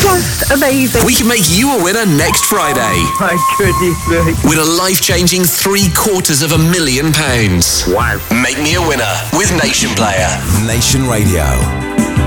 Just amazing. We can make you a winner next Friday. My goodness me. Win a life-changing £750,000. Wow. Make me a winner with Nation Player. Nation Radio.